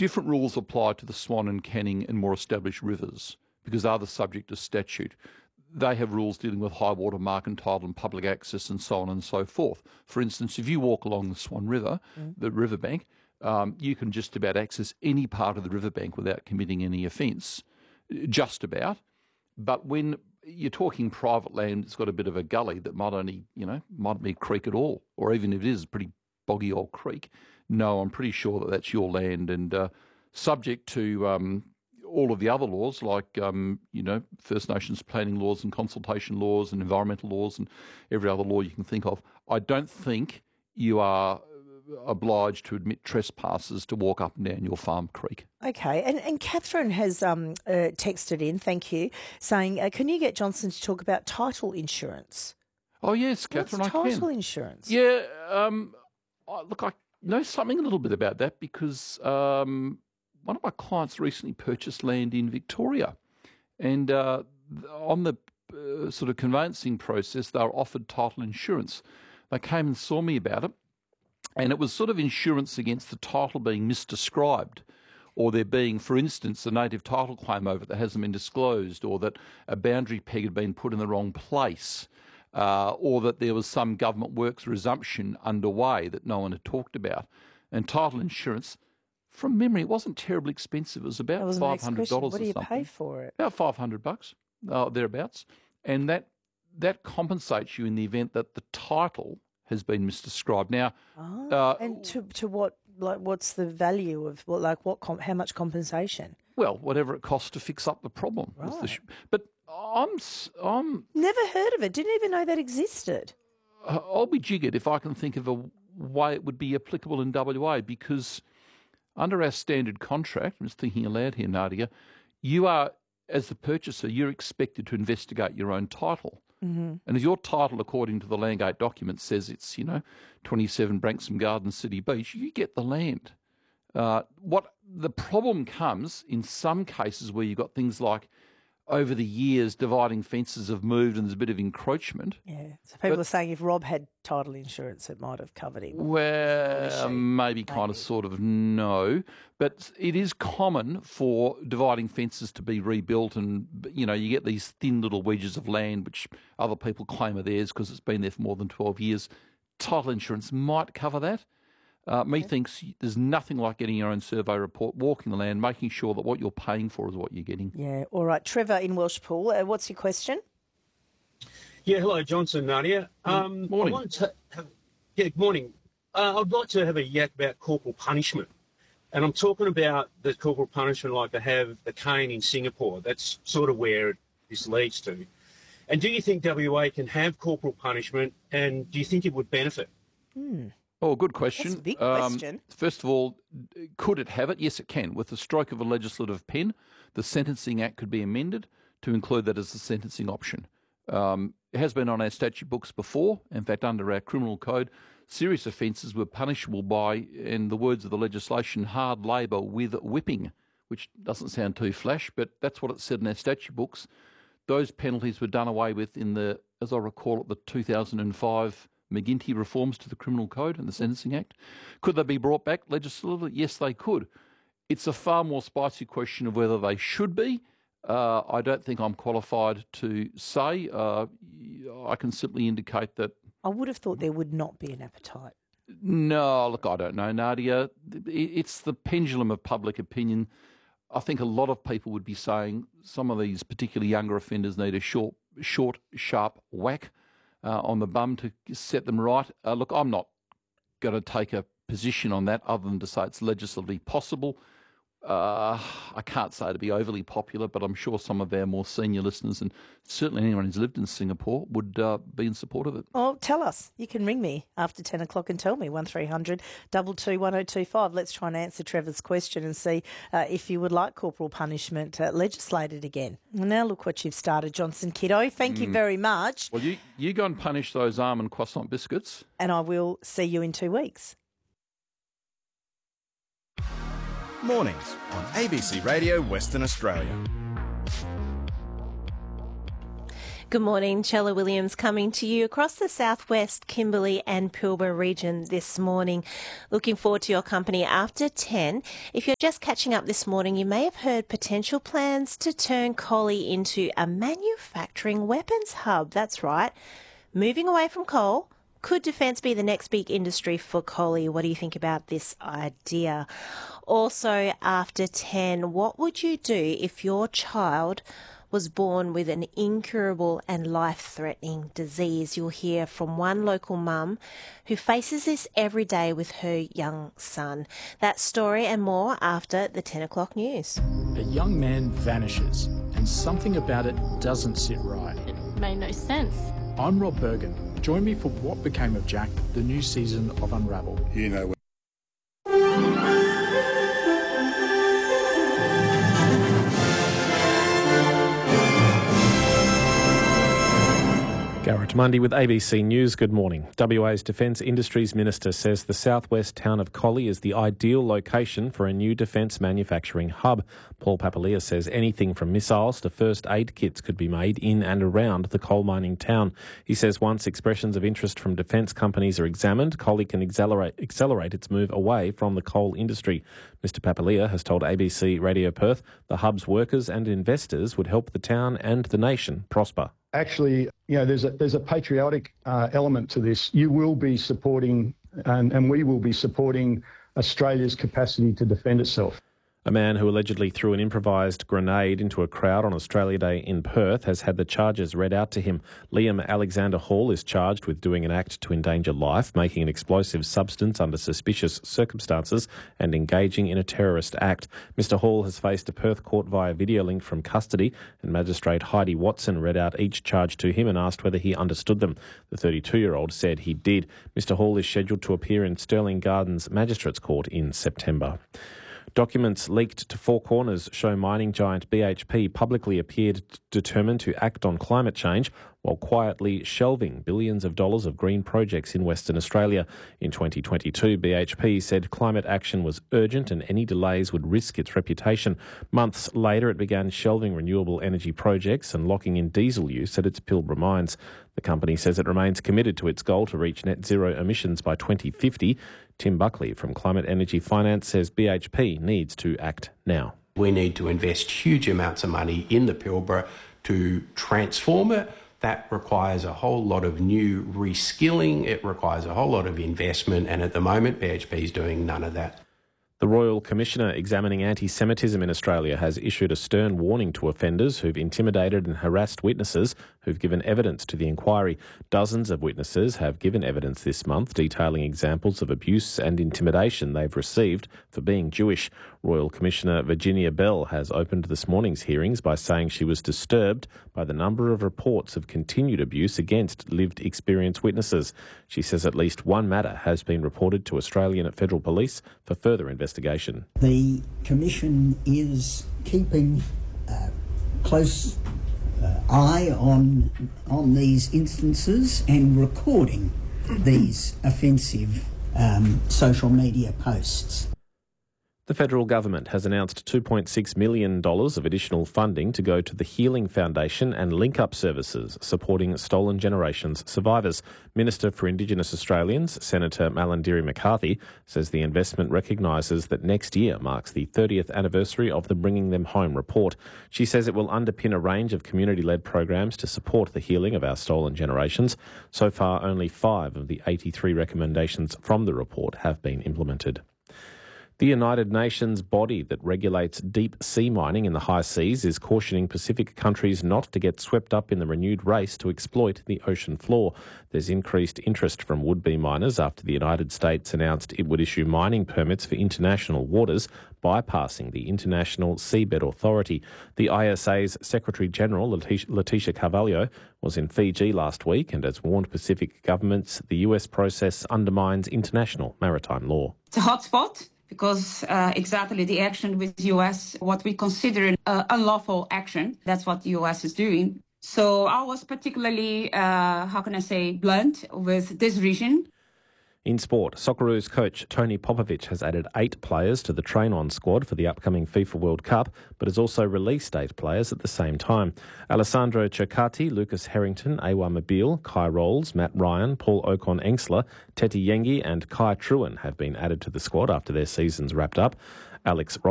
Different rules apply to the Swan and Canning and more established rivers because they're the subject of statute. They have rules dealing with high water mark and tidal and public access and so on and so forth. For instance, if you walk along the Swan River, the riverbank, you can just about access any part of the riverbank without committing any offence, just about. But when you're talking private land, it's got a bit of a gully that might only, might be a creek at all, or even if it is a pretty boggy old creek. No, I'm pretty sure that that's your land and subject to all of the other laws like, First Nations planning laws and consultation laws and environmental laws and every other law you can think of. I don't think you are obliged to admit trespassers to walk up and down your farm creek. Okay, and Catherine has texted in, thank you, saying, can you get Johnson to talk about title insurance? Oh, yes, Catherine, I can. What's title insurance? Yeah, I know something a little bit about that because one of my clients recently purchased land in Victoria and on the sort of conveyancing process, they were offered title insurance. They came and saw me about it and it was sort of insurance against the title being misdescribed or there being, for instance, a native title claim over it that hasn't been disclosed or that a boundary peg had been put in the wrong place. Or that there was some government works resumption underway that no one had talked about. And title insurance, from memory, it wasn't terribly expensive. It was about $500 or something. What do you pay for it? About $500, thereabouts. And that compensates you in the event that the title has been misdescribed. Now, and to what? Like, what's the value of how much compensation? Well, whatever it costs to fix up the problem. Right. But I'm never heard of it. Didn't even know that existed. I'll be jiggered if I can think of a way it would be applicable in WA because under our standard contract, I'm just thinking aloud here, Nadia, you are, as the purchaser, you're expected to investigate your own title. Mm-hmm. And if your title, according to the Landgate document, says it's, 27 Branksome Gardens, City Beach, you get the land. What the problem comes in some cases where you've got things like over the years, dividing fences have moved and there's a bit of encroachment. Yeah. So people are saying if Rob had title insurance, it might have covered him. Well, maybe kind of sort of no. But it is common for dividing fences to be rebuilt and, you get these thin little wedges of land which other people claim are theirs because it's been there for more than 12 years. Title insurance might cover that. Methinks there's nothing like getting your own survey report, walking the land, making sure that what you're paying for is what you're getting. Yeah, all right. Trevor in Welshpool, what's your question? Yeah, hello, Johnson, Nadia. Morning. Good morning. I'd like to have a yak about corporal punishment. And I'm talking about the corporal punishment like they have the cane in Singapore. That's sort of where this leads to. And do you think WA can have corporal punishment and do you think it would benefit? Oh, good question. That's a big question. First of all, could it have it? Yes, it can. With the stroke of a legislative pen, the Sentencing Act could be amended to include that as a sentencing option. It has been on our statute books before. In fact, under our criminal code, serious offences were punishable by, in the words of the legislation, hard labour with whipping, which doesn't sound too flash, but that's what it said in our statute books. Those penalties were done away with in the, as I recall it, the 2005 McGuinty reforms to the Criminal Code and the Sentencing Act. Could they be brought back legislatively? Yes, they could. It's a far more spicy question of whether they should be. I don't think I'm qualified to say. I can simply indicate that... I would have thought there would not be an appetite. No, look, I don't know, Nadia. It's the pendulum of public opinion. I think a lot of people would be saying some of these particularly younger offenders need a short, sharp whack on the bum to set them right. Look, I'm not going to take a position on that other than to say it's legislatively possible. I can't say to be overly popular, but I'm sure some of our more senior listeners and certainly anyone who's lived in Singapore would be in support of it. Oh, tell us. You can ring me after 10 o'clock and tell me, 1300 222 1025. Let's try and answer Trevor's question and see if you would like corporal punishment legislated again. Well, now look what you've started, Johnson Kiddo. Thank you very much. Well, you go and punish those almond croissant biscuits. And I will see you in 2 weeks. Mornings on ABC Radio Western Australia. Good morning, Chella Williams coming to you across the southwest, Kimberley and Pilbara region this morning. Looking forward to your company after 10. If you're just catching up this morning, you may have heard potential plans to turn Collie into a manufacturing weapons hub. That's right. Moving away from coal. Could defence be the next big industry for Collie? What do you think about this idea? Also, after 10, what would you do if your child was born with an incurable and life-threatening disease? You'll hear from one local mum who faces this every day with her young son. That story and more after the 10 o'clock news. A young man vanishes and something about it doesn't sit right. It made no sense. I'm Rob Bergen. Join me for What Became of Jack, the new season of Unravel. You know. Garrett Mundy with ABC News. Good morning. WA's Defence Industries Minister says the southwest town of Collie is the ideal location for a new defence manufacturing hub. Paul Papalia says anything from missiles to first aid kits could be made in and around the coal mining town. He says once expressions of interest from defence companies are examined, Collie can accelerate its move away from the coal industry. Mr Papalia has told ABC Radio Perth the hub's workers and investors would help the town and the nation prosper. Actually, you know, there's a patriotic element to this. You will be supporting, and we will be supporting Australia's capacity to defend itself. A man who allegedly threw an improvised grenade into a crowd on Australia Day in Perth has had the charges read out to him. Liam Alexander Hall is charged with doing an act to endanger life, making an explosive substance under suspicious circumstances and engaging in a terrorist act. Mr Hall has faced a Perth court via video link from custody, and Magistrate Heidi Watson read out each charge to him and asked whether he understood them. The 32-year-old said he did. Mr Hall is scheduled to appear in Stirling Gardens Magistrates Court in September. Documents leaked to Four Corners show mining giant BHP publicly appeared determined to act on climate change while quietly shelving billions of dollars of green projects in Western Australia. In 2022, BHP said climate action was urgent and any delays would risk its reputation. Months later, it began shelving renewable energy projects and locking in diesel use at its Pilbara mines. The company says it remains committed to its goal to reach net zero emissions by 2050. Tim Buckley from Climate Energy Finance says BHP needs to act now. We need to invest huge amounts of money in the Pilbara to transform it. That requires a whole lot of new reskilling. It requires a whole lot of investment. And at the moment, BHP is doing none of that. The Royal Commissioner examining anti-Semitism in Australia has issued a stern warning to offenders who've intimidated and harassed witnesses who've given evidence to the inquiry. Dozens of witnesses have given evidence this month detailing examples of abuse and intimidation they've received for being Jewish. Royal Commissioner Virginia Bell has opened this morning's hearings by saying she was disturbed by the number of reports of continued abuse against lived experience witnesses. She says at least one matter has been reported to Australian Federal Police for further investigation. The Commission is keeping close eye on these instances and recording these offensive social media posts. The federal government has announced $2.6 million of additional funding to go to the Healing Foundation and Link Up Services, supporting Stolen Generations survivors. Minister for Indigenous Australians, Senator Malarndirri McCarthy, says the investment recognises that next year marks the 30th anniversary of the Bringing Them Home report. She says it will underpin a range of community-led programs to support the healing of our stolen generations. So far, only 5 of the 83 recommendations from the report have been implemented. The United Nations body that regulates deep sea mining in the high seas is cautioning Pacific countries not to get swept up in the renewed race to exploit the ocean floor. There's increased interest from would-be miners after the United States announced it would issue mining permits for international waters, bypassing the International Seabed Authority. The ISA's Secretary-General, Leticia Carvalho, was in Fiji last week and has warned Pacific governments the US process undermines international maritime law. It's a hotspot, because exactly the action with the US, what we consider unlawful action, that's what the US is doing. So I was particularly, blunt with this region. In sport, Socceroos coach Tony Popovic has added 8 players to the train-on squad for the upcoming FIFA World Cup, but has also released 8 players at the same time. Alessandro Cercati, Lucas Harrington, Awa Mobile, Kai Rolls, Matt Ryan, Paul Ocon-Engsler, Teti Yengi and Kai Truen have been added to the squad after their seasons wrapped up. Alex